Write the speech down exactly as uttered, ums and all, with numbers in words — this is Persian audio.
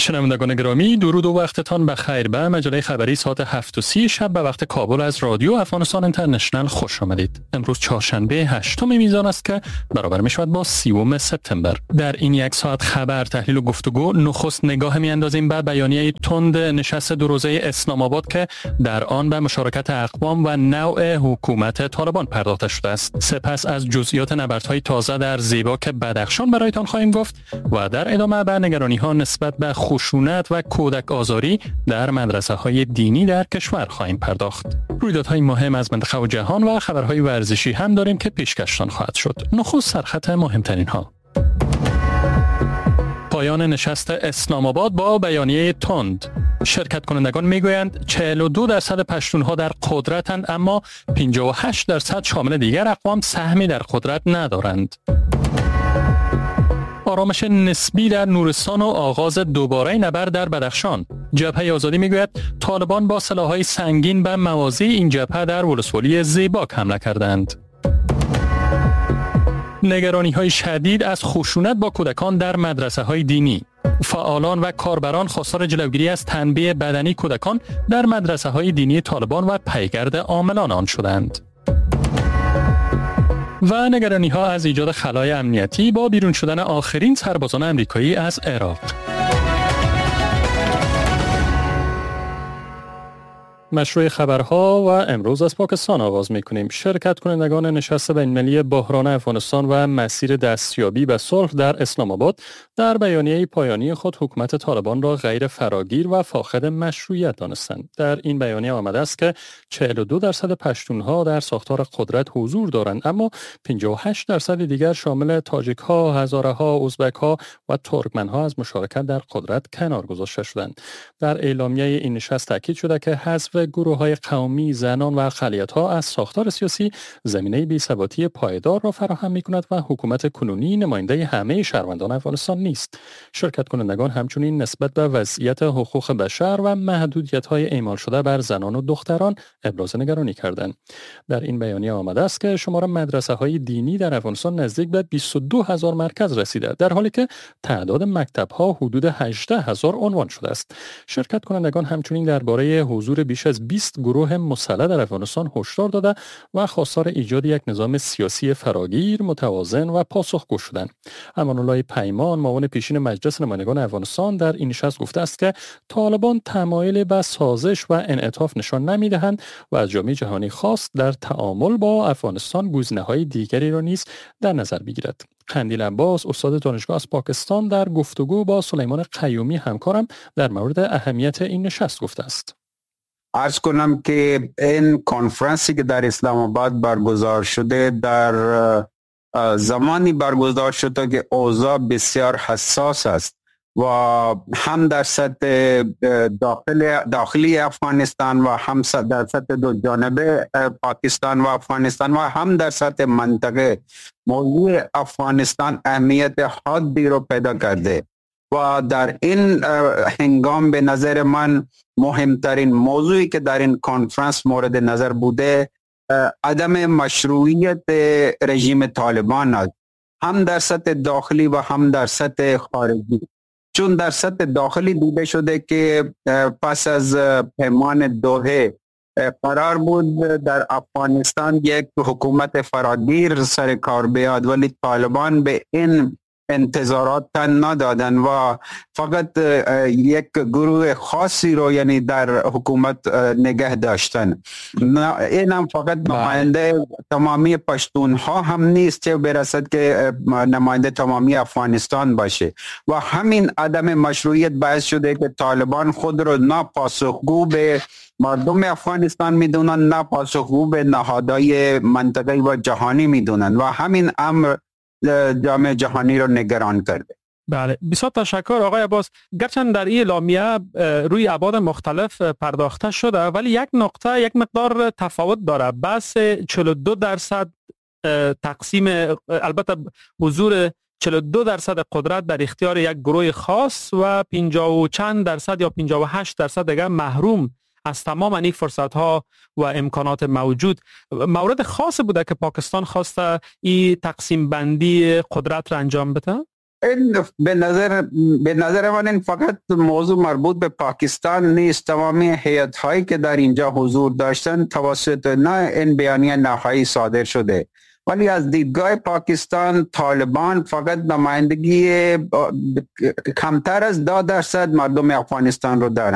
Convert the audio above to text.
شنوندگان گرامی، درود و وقتتان بخیر. به مجله خبری ساعت هفت و سی شب به وقت کابل از رادیو افغانستان اینترنشنل خوش آمدید. امروز چهارشنبه هشتم میزان است که برابر میشود با سیوم سپتامبر. در این یک ساعت خبر، تحلیل و گفتگو، نخست نگاه میاندازیم به بیانیه تند نشست دو روزه اسلام آباد که در آن به مشارکت اقوام و نوع حکومت طالبان پرداخته شده است. سپس از جزئیات نبردهای تازه در زیباک بدخشان برایتان خواهیم گفت و در ادامه به نگرانی‌ها نسبت به خشونت و کودک آزاری در مدرسه‌های دینی در کشور خواهیم پرداخت. رویدادهای مهم از منطقه و جهان و خبرهای ورزشی هم داریم که پیشکشتان خواهد شد. نخست سرخط مهمترین ها. پایان نشست اسلام آباد با بیانیه تند. شرکت کنندگان میگویند چهل و دو درصد پشتونها در قدرتند، اما پنجاه و هشت درصد شامل دیگر اقوام سهمی در قدرت ندارند. آرامش نسبی در نورستان و آغاز دوباره نبرد در بدخشان. جبهه آزادی میگوید طالبان با سلاح‌های سنگین به مواضع این جبهه در ولسوالی زیباک حمله کردند. نگرانی‌های شدید از خشونت با کودکان در مدرسه‌های دینی. فعالان و کاربران خواستار جلوگیری از تنبیه بدنی کودکان در مدرسه‌های دینی طالبان و پیگرد عاملان آن شدند. و نگرانی‌ها از ایجاد خلای امنیتی با بیرون شدن آخرین سربازان آمریکایی از عراق. مشروع خبرها و امروز از پاکستان آغاز می‌کنیم. شرکت کنندگان نشست بین‌المللی بحران افغانستان و مسیر دستیابی به صلح در اسلام آباد در بیانیه پایانی خود حکومت طالبان را غیر فراگیر و فاقد مشروعیت دانستند. در این بیانیه آمده است که چهل و دو درصد پشتونها در ساختار قدرت حضور دارند، اما پنجاه و هشت درصد دیگر شامل تاجیک‌ها، هزاره‌ها، ازبک‌ها و ترکمن‌ها از مشارکت در قدرت کنار گذاشته شدند. در اعلامیه این نشست تاکید شده که حذف گروه‌های قومی، زنان و اقلیت‌ها از ساختار سیاسی زمینه بی‌ثباتی پایدار را فراهم می‌کند و حکومت کنونی نماینده همه شهروندان افغانستان نیست. شرکت کنندگان همچنین نسبت به وضعیت حقوق بشر و محدودیت‌های اعمال شده بر زنان و دختران ابراز نگرانی کردند. در این بیانیه آمده است که شمار مدرسه‌های دینی در افغانستان نزدیک به بیست و دو هزار مرکز رسیده، در حالی که تعداد مکتب‌ها حدود هجده هزار عنوان شده است. شرکت کنندگان همچنین درباره حضور بیش از بیست گروه مسلح در افغانستان هشدار داده و خواستار ایجاد یک نظام سیاسی فراگیر، متوازن و پاسخگو شدند. امان الله پیمان، معاون پیشین مجلس نمایندگان افغانستان، در این نشست گفته است که طالبان تمایل به سازش و انعطاف نشان نمی‌دهند و از جامعه جهانی خواست در تعامل با افغانستان گزینه‌های دیگری را نیز در نظر بگیرد. قندیل عباس، استاد دانشگاه از پاکستان، در گفتگو با سلیمان قیومی همکارم در مورد اهمیت این نشست گفته است. عرض کنم که این کنفرانسی که در اسلام آباد برگزار شده در زمانی برگزار شده که اوضاع بسیار حساس است و هم در سطح داخل داخلی افغانستان و هم در سطح دو جانبه پاکستان و افغانستان و هم در سطح منطقه موضوع افغانستان اهمیت حادی رو پیدا کرده و در این هنگام به نظر من مهمترین موضوعی که در این کنفرانس مورد نظر بوده عدم مشروعیت رژیم طالبان است، هم در سطح داخلی و هم در سطح خارجی. چون در سطح داخلی دیده شده که پس از پیمان دوحه قرار بود در افغانستان یک حکومت فراگیر سر کار بیاد، ولی طالبان به این انتظارات تن ندادن و فقط یک گروه خاصی رو یعنی در حکومت نگه داشتن. این هم فقط نماینده تمامی پشتون ها هم نیست که برسد که نماینده تمامی افغانستان باشه و همین عدم مشروعیت باعث شده که طالبان خود رو نه پاسخگو به مردم افغانستان میدونن، نه پاسخگو به نهادهای منطقه‌ای و جهانی میدونن و همین امر جامعه جهانی رو نگران کرده. بله، بسیار تشکر آقای عباس. گرچند در این اعلامیه روی ابعاد مختلف پرداخته شده، ولی یک نقطه یک مقدار تفاوت داره. بس چهل و دو درصد تقسیم، البته حضور چهل و دو درصد قدرت در اختیار یک گروه خاص و پنجاه و چند درصد یا پنجاه و هشت درصد دیگه محروم از تمام این فرصت ها و امکانات موجود. مورد خاص بوده که پاکستان خواسته این تقسیم بندی قدرت را انجام بده؟ این به نظر به نظر من این فقط موضوع مربوط به پاکستان نیست. تمامی هیئت هایی که در اینجا حضور داشتن توسط نه این بیانیه نهایی صادر شده، ولی از دیدگاه پاکستان طالبان فقط نمایندگی کمتر از ده درصد مردم افغانستان رو دارن.